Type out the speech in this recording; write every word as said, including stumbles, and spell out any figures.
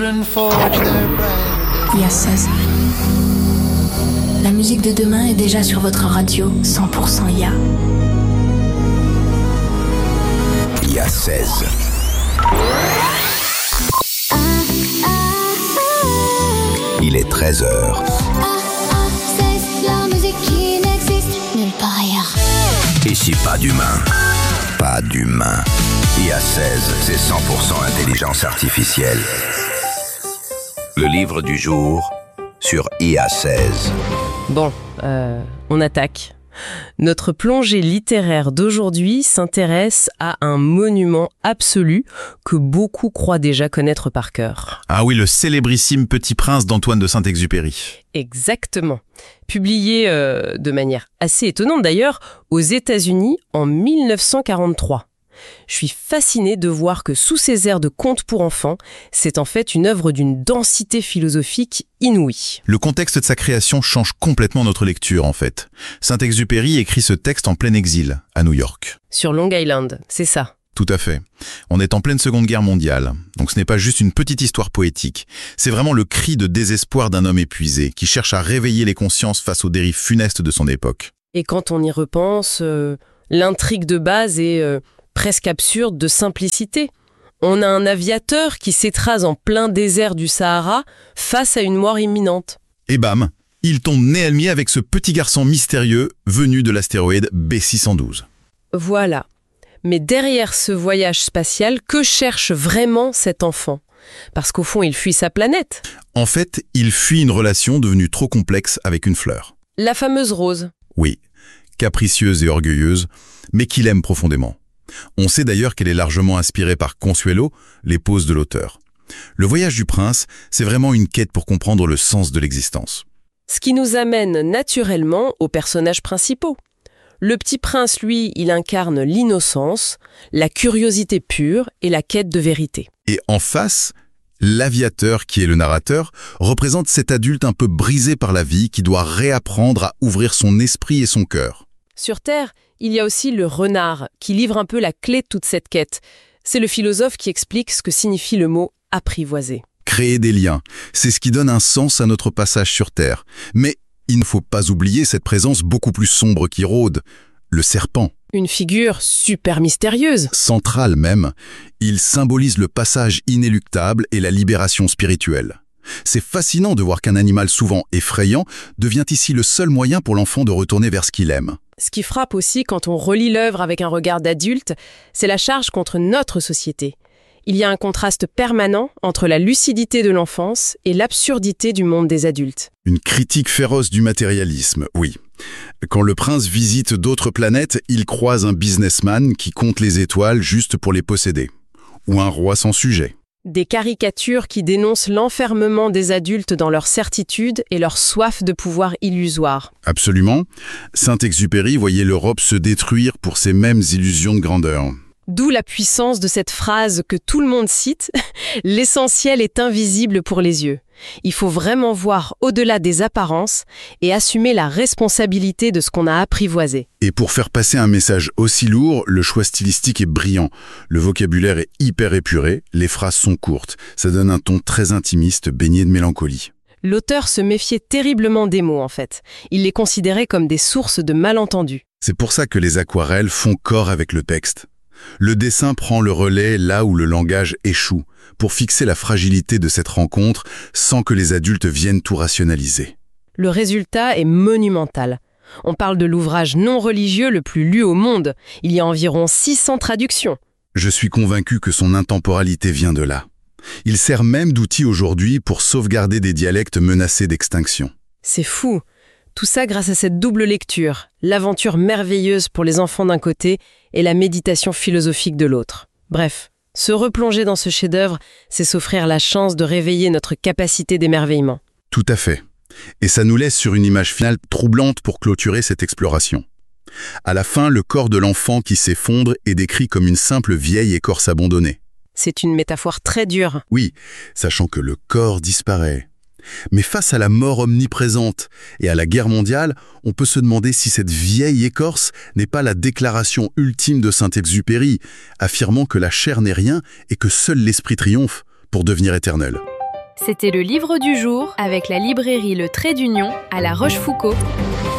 I A seize. La musique de demain est déjà sur votre radio, cent pour cent I A. I A seize. Il est treize heures. La musique qui n'existe nulle part ailleurs. Ici, pas d'humain. Pas d'humain. I A seize, c'est cent pour cent intelligence artificielle. Le livre du jour sur I A seize. Bon, euh, on attaque. Notre plongée littéraire d'aujourd'hui s'intéresse à un monument absolu que beaucoup croient déjà connaître par cœur. Ah oui, le célébrissime Petit Prince d'Antoine de Saint-Exupéry. Exactement. Publié euh, de manière assez étonnante d'ailleurs aux États-Unis en mille neuf cent quarante-trois. Je suis fascinée de voir que sous ces airs de conte pour enfants, c'est en fait une œuvre d'une densité philosophique inouïe. Le contexte de sa création change complètement notre lecture en fait. Saint-Exupéry écrit ce texte en plein exil, à New York. Sur Long Island, c'est ça. Tout à fait. On est en pleine Seconde Guerre mondiale, donc ce n'est pas juste une petite histoire poétique. C'est vraiment le cri de désespoir d'un homme épuisé, qui cherche à réveiller les consciences face aux dérives funestes de son époque. Et quand on y repense, euh, l'intrigue de base est... Euh, presque absurde de simplicité. On a un aviateur qui s'écrase en plein désert du Sahara face à une mort imminente. Et bam, il tombe nez à nez avec ce petit garçon mystérieux venu de l'astéroïde B six cent douze. Voilà. Mais derrière ce voyage spatial, que cherche vraiment cet enfant ? Parce qu'au fond, il fuit sa planète. En fait, il fuit une relation devenue trop complexe avec une fleur. La fameuse rose. Oui, capricieuse et orgueilleuse, mais qu'il aime profondément. On sait d'ailleurs qu'elle est largement inspirée par Consuelo, l'épouse de l'auteur. Le voyage du prince, c'est vraiment une quête pour comprendre le sens de l'existence. Ce qui nous amène naturellement aux personnages principaux. Le petit prince, lui, il incarne l'innocence, la curiosité pure et la quête de vérité. Et en face, l'aviateur, qui est le narrateur, représente cet adulte un peu brisé par la vie qui doit réapprendre à ouvrir son esprit et son cœur. Sur Terre, il y a aussi le renard, qui livre un peu la clé de toute cette quête. C'est le philosophe qui explique ce que signifie le mot « apprivoiser ». Créer des liens, c'est ce qui donne un sens à notre passage sur Terre. Mais il ne faut pas oublier cette présence beaucoup plus sombre qui rôde, le serpent. Une figure super mystérieuse. Centrale même, il symbolise le passage inéluctable et la libération spirituelle. C'est fascinant de voir qu'un animal souvent effrayant devient ici le seul moyen pour l'enfant de retourner vers ce qu'il aime. Ce qui frappe aussi quand on relit l'œuvre avec un regard d'adulte, c'est la charge contre notre société. Il y a un contraste permanent entre la lucidité de l'enfance et l'absurdité du monde des adultes. Une critique féroce du matérialisme, oui. Quand le prince visite d'autres planètes, il croise un businessman qui compte les étoiles juste pour les posséder. Ou un roi sans sujet. Des caricatures qui dénoncent l'enfermement des adultes dans leur certitude et leur soif de pouvoir illusoire. Absolument. Saint-Exupéry voyait l'Europe se détruire pour ces mêmes illusions de grandeur. D'où la puissance de cette phrase que tout le monde cite « L'essentiel est invisible pour les yeux ». Il faut vraiment voir au-delà des apparences et assumer la responsabilité de ce qu'on a apprivoisé. Et pour faire passer un message aussi lourd, le choix stylistique est brillant. Le vocabulaire est hyper épuré, les phrases sont courtes. Ça donne un ton très intimiste, baigné de mélancolie. L'auteur se méfiait terriblement des mots, en fait. Il les considérait comme des sources de malentendus. C'est pour ça que les aquarelles font corps avec le texte. Le dessin prend le relais là où le langage échoue, pour fixer la fragilité de cette rencontre sans que les adultes viennent tout rationaliser. Le résultat est monumental. On parle de l'ouvrage non religieux le plus lu au monde. Il y a environ six cents traductions. Je suis convaincu que son intemporalité vient de là. Il sert même d'outil aujourd'hui pour sauvegarder des dialectes menacés d'extinction. C'est fou. Tout ça grâce à cette double lecture, l'aventure merveilleuse pour les enfants d'un côté et la méditation philosophique de l'autre. Bref, se replonger dans ce chef-d'œuvre, c'est s'offrir la chance de réveiller notre capacité d'émerveillement. Tout à fait. Et ça nous laisse sur une image finale troublante pour clôturer cette exploration. À la fin, le corps de l'enfant qui s'effondre est décrit comme une simple vieille écorce abandonnée. C'est une métaphore très dure. Oui, sachant que le corps disparaît. Mais face à la mort omniprésente et à la guerre mondiale, on peut se demander si cette vieille écorce n'est pas la déclaration ultime de Saint-Exupéry, affirmant que la chair n'est rien et que seul l'esprit triomphe pour devenir éternel. C'était le livre du jour avec la librairie Le Trait d'Union à La Rochefoucauld.